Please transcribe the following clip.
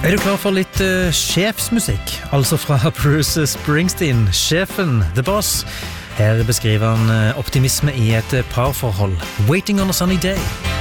Er du klar for litt sjefsmusikk? Altså fra Bruce Springsteen, sjefen, The Boss. Her beskriver han optimisme i et parforhold. Waiting on a sunny day.